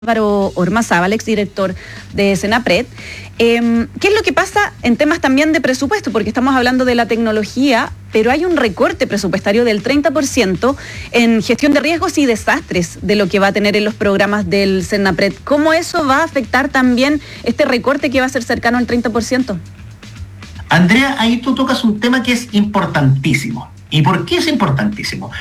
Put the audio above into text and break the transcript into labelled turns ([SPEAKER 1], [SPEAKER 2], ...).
[SPEAKER 1] Álvaro Ormazábal, exdirector de Senapred. ¿Qué es lo que pasa en temas también de presupuesto? Porque estamos hablando de la tecnología, pero hay un recorte presupuestario del 30% en gestión de riesgos y desastres de lo que va a tener en los programas del Senapred. ¿Cómo eso va a afectar también este recorte que va a ser cercano al 30%?
[SPEAKER 2] Andrea, ahí tú tocas un tema que es importantísimo. ¿Y por qué es importantísimo?